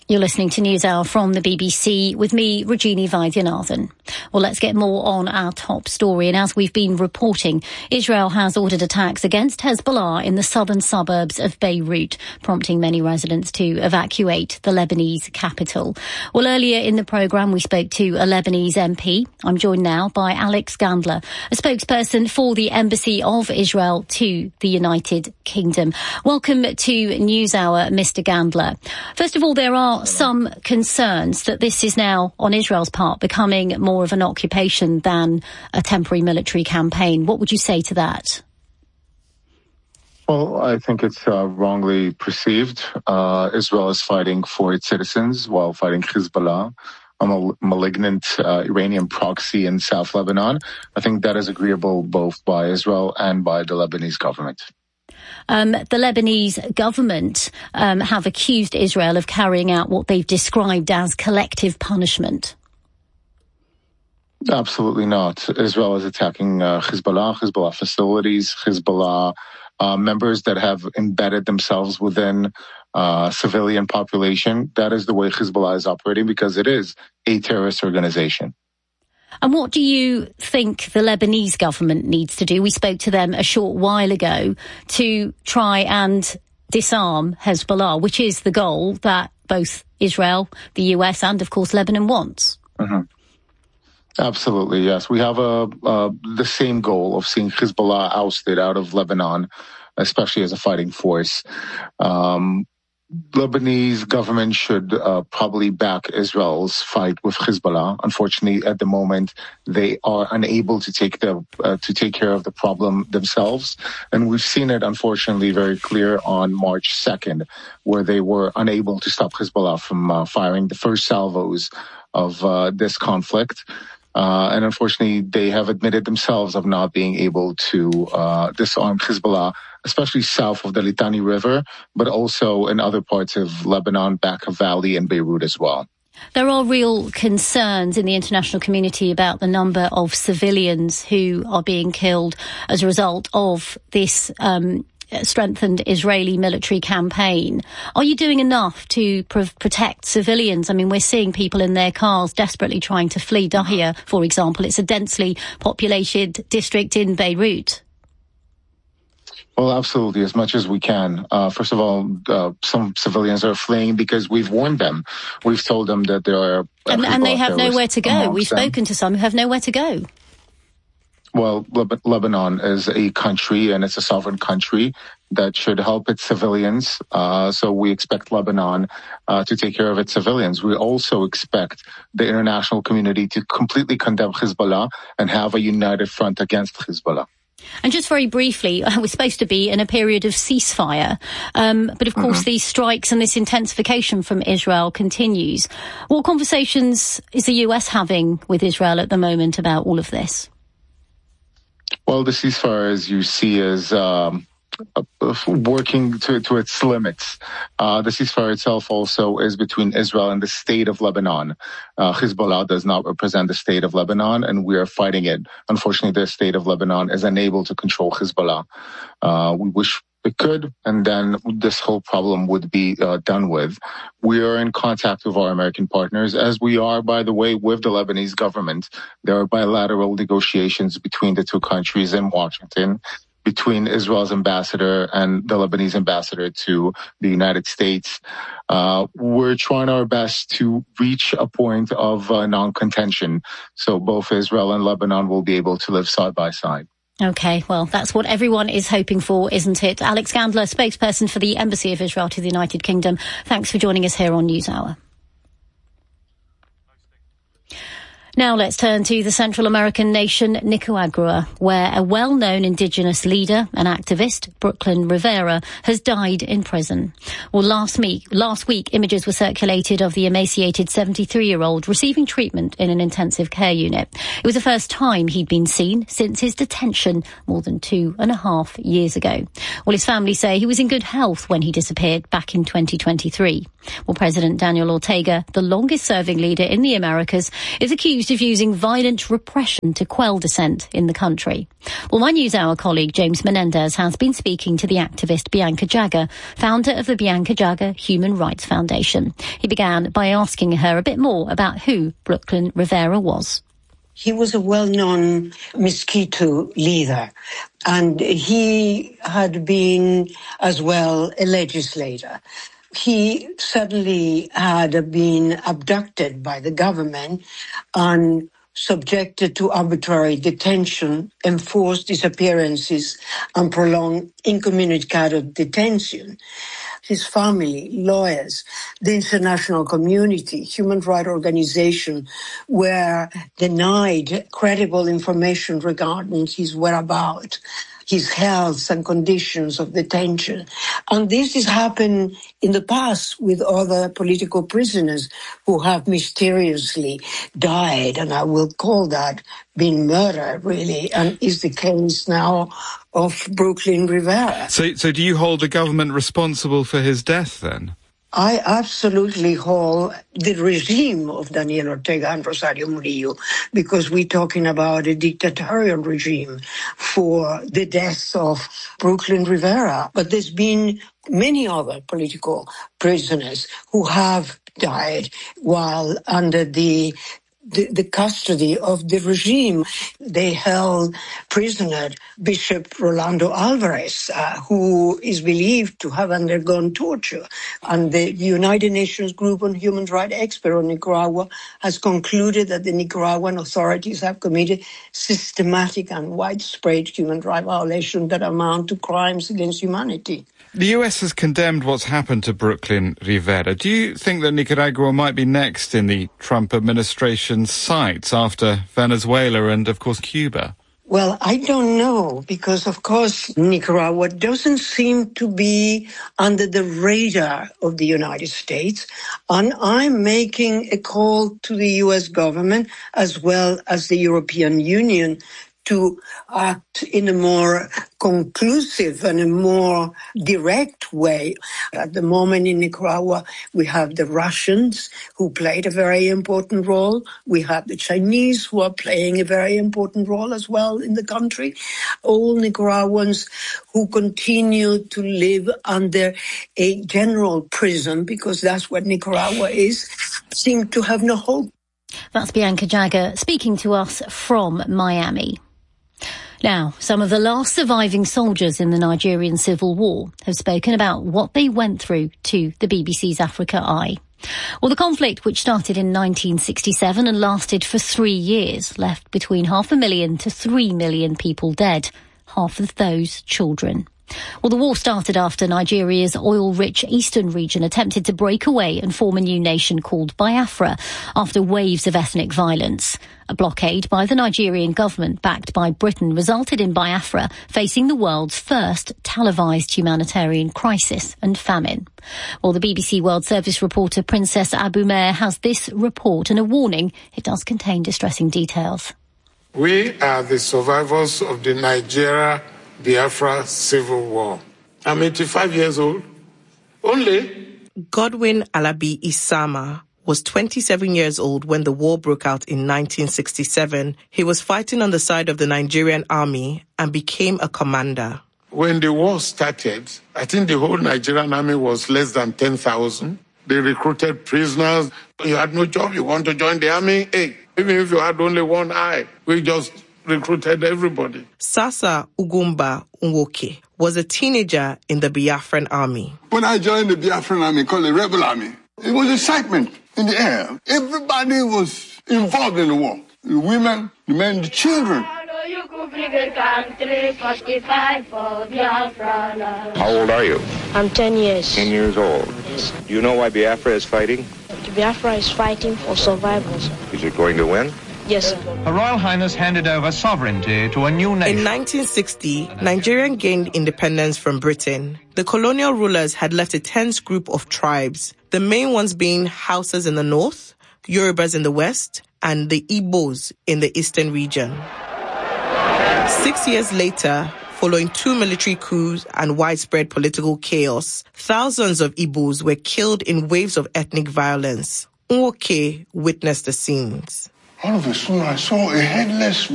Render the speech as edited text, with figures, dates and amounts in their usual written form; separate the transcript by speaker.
Speaker 1: You're listening to NewsHour from the BBC with me, Rajini Vaidyanathan. Well, let's get more on our top story. And as we've been reporting, Israel has ordered attacks against Hezbollah in the southern suburbs of Beirut, prompting many residents to evacuate the Lebanese capital. Well, earlier in the programme, we spoke to a Lebanese MP. I'm joined now by Alex Gandler, a spokesperson for the Embassy of Israel to the United Kingdom. Welcome to NewsHour, Mr. Gandler. First of all, there are some concerns that this is now, on Israel's part, becoming more of an occupation than a temporary military campaign. What would you say to that?
Speaker 2: Well, I think it's wrongly perceived. Israel is fighting for its citizens while fighting Hezbollah, a malignant Iranian proxy in South Lebanon. I think that is agreeable both by Israel and by the Lebanese government.
Speaker 1: The Lebanese government have accused Israel of carrying out what they've described as collective punishment.
Speaker 2: Absolutely not. Israel is attacking Hezbollah facilities, Hezbollah members that have embedded themselves within civilian population. That is the way Hezbollah is operating because it is a terrorist organization.
Speaker 1: And what do you think the Lebanese government needs to do? We spoke to them a short while ago to try and disarm Hezbollah, which is the goal that both Israel, the US, and of course Lebanon wants.
Speaker 2: Mm-hmm. Absolutely, yes. We have the same goal of seeing Hezbollah ousted out of Lebanon, especially as a fighting force. Lebanese government should probably back Israel's fight with Hezbollah. Unfortunately, at the moment, they are unable to take care of the problem themselves. And we've seen it, unfortunately, very clear on March 2nd, where they were unable to stop Hezbollah from firing the first salvos of this conflict. And unfortunately, they have admitted themselves of not being able to disarm Hezbollah, especially south of the Litani River, but also in other parts of Lebanon, Bekaa Valley, and Beirut as well.
Speaker 1: There are real concerns in the international community about the number of civilians who are being killed as a result of this strengthened Israeli military campaign. Are you doing enough to protect civilians? I mean, we're seeing people in their cars desperately trying to flee Dahia, for example. It's a densely populated district in Beirut.
Speaker 2: Well, absolutely, as much as we can. First of all, some civilians are fleeing because we've warned them. We've told them that there are...
Speaker 1: And they have nowhere to go. We've spoken to some who have nowhere to go.
Speaker 2: Well, Lebanon is a country, and it's a sovereign country that should help its civilians. So we expect Lebanon to take care of its civilians. We also expect the international community to completely condemn Hezbollah and have a united front against Hezbollah.
Speaker 1: And just very briefly, we're supposed to be in a period of ceasefire. But of course, these strikes and this intensification from Israel continues. What conversations is the US having with Israel at the moment about all of this?
Speaker 2: Well, the ceasefire, as you see, is working to its limits. The ceasefire itself also is between Israel and the state of Lebanon. Hezbollah does not represent the state of Lebanon, and we are fighting it. Unfortunately, the state of Lebanon is unable to control Hezbollah. We wish it could, and then this whole problem would be done with. We are in contact with our American partners, as we are, by the way, with the Lebanese government. There are bilateral negotiations between the two countries in Washington, between Israel's ambassador and the Lebanese ambassador to the United States. We're trying our best to reach a point of non-contention, so both Israel and Lebanon will be able to live side by side.
Speaker 1: OK, well, that's what everyone is hoping for, isn't it? Alex Gandler, spokesperson for the Embassy of Israel to the United Kingdom. Thanks for joining us here on NewsHour. Now let's turn to the Central American nation Nicaragua, where a well-known indigenous leader and activist, Brooklyn Rivera, has died in prison. Well, last week, images were circulated of the emaciated 73-year-old receiving treatment in an intensive care unit. It was the first time he'd been seen since his detention more than 2.5 years ago. Well, his family say he was in good health when he disappeared back in 2023. Well, President Daniel Ortega, the longest-serving leader in the Americas, is accused accused of using violent repression to quell dissent in the country. Well, my NewsHour colleague James Menendez has been speaking to the activist Bianca Jagger, founder of the Bianca Jagger Human Rights Foundation. He began by asking her a bit more about who Brooklyn Rivera was.
Speaker 3: He was a well-known Mosquito leader, and he had been as well a legislator. He suddenly had been abducted by the government and subjected to arbitrary detention, enforced disappearances, and prolonged incommunicado detention. His family, lawyers, the international community, human rights organizations were denied credible information regarding his whereabouts, his health and conditions of detention. And this has happened in the past with other political prisoners who have mysteriously died, and I will call that being murdered, really, and is the case now of Brooklyn Rivera.
Speaker 4: So do you hold the government responsible for his death, then?
Speaker 3: I absolutely hold the regime of Daniel Ortega and Rosario Murillo, because we're talking about a dictatorial regime for the death of Brooklyn Rivera. But there's been many other political prisoners who have died while under the custody of the regime. They held prisoner Bishop Rolando Alvarez, who is believed to have undergone torture. And the United Nations Group on Human Rights Experts on Nicaragua has concluded that the Nicaraguan authorities have committed systematic and widespread human rights violations that amount to crimes against humanity.
Speaker 4: The US has condemned what's happened to Brooklyn Rivera. Do you think that Nicaragua might be next in the Trump administration's sights after Venezuela and, of course, Cuba?
Speaker 3: Well, I don't know, because, of course, Nicaragua doesn't seem to be under the radar of the United States. And I'm making a call to the U.S. government as well as the European Union to act in a more conclusive and a more direct way. At the moment in Nicaragua, we have the Russians who played a very important role. We have the Chinese who are playing a very important role as well in the country. All Nicaraguans who continue to live under a general prison, because that's what Nicaragua is, seem to have no hope.
Speaker 1: That's Bianca Jagger speaking to us from Miami. Now, some of the last surviving soldiers in the Nigerian civil war have spoken about what they went through to the BBC's Africa Eye. Well, the conflict, which started in 1967 and lasted for 3 years, left between 500,000 to 3 million people dead, half of those children. Well, the war started after Nigeria's oil-rich eastern region attempted to break away and form a new nation called Biafra after waves of ethnic violence. A blockade by the Nigerian government, backed by Britain, resulted in Biafra facing the world's first televised humanitarian crisis and famine. Well, the BBC World Service reporter Princess Abumair has this report and a warning. It does contain distressing details.
Speaker 5: We are the survivors of the Nigeria-Biafra civil war. I'm 85 years old. Only.
Speaker 6: Godwin Alabi Isama was 27 years old when the war broke out in 1967. He was fighting on the side of the Nigerian army and became a commander.
Speaker 5: When the war started, I think the whole Nigerian army was less than 10,000. They recruited prisoners. You had no job, you want to join the army? Hey, even if you had only one eye, we just recruited everybody.
Speaker 6: Sasa Ugumba Nwoke was a teenager in the Biafran army.
Speaker 7: When I joined the Biafran army, called the Rebel Army, it was excitement in the air. Everybody was involved in the war. The women, the men, the children.
Speaker 8: How old are you?
Speaker 9: I'm 10 years.
Speaker 8: 10 years old. Do you know why Biafra is fighting?
Speaker 9: Biafra is fighting for survival.
Speaker 8: Is it going to win?
Speaker 9: Yes, sir.
Speaker 10: Her Royal Highness handed over sovereignty to a new nation.
Speaker 6: In 1960, Nigeria gained independence from Britain. The colonial rulers had left a tense group of tribes, the main ones being Hausas in the north, Yorubas in the west, and the Igbos in the eastern region. 6 years later, following 2 military coups and widespread political chaos, thousands of Igbos were killed in waves of ethnic violence. Nwoke witnessed the scenes.
Speaker 7: All of a sudden, I saw a headless